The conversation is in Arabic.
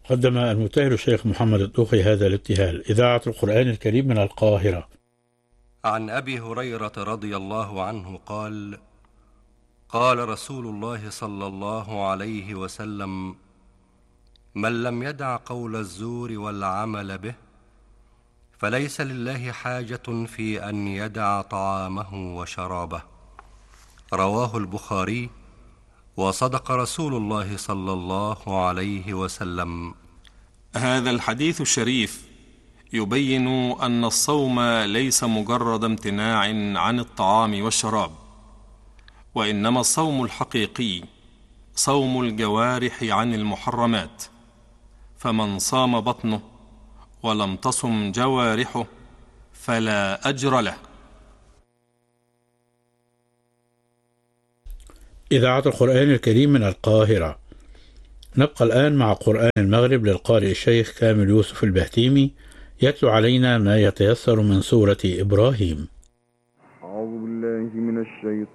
قدم المبتهل الشيخ محمد الطوخي هذا الابتهال. إذاعة القرآن الكريم من القاهرة. عن أبي هريرة رضي الله عنه قال: قال رسول الله صلى الله عليه وسلم: من لم يدع قول الزور والعمل به فليس لله حاجة في أن يدع طعامه وشرابه. رواه البخاري. وصدق رسول الله صلى الله عليه وسلم. هذا الحديث الشريف يبين أن الصوم ليس مجرد امتناع عن الطعام والشراب، وإنما الصوم الحقيقي صوم الجوارح عن المحرمات، فمن صام بطنه ولم تصم جوارحه فلا أجر له. إذاعة القرآن الكريم من القاهرة. نبقى الآن مع قرآن المغرب للقارئ الشيخ كامل يوسف البهتيمي، يتلو علينا ما يتيسر من سورة إبراهيم. أعوذ بالله من الشيطان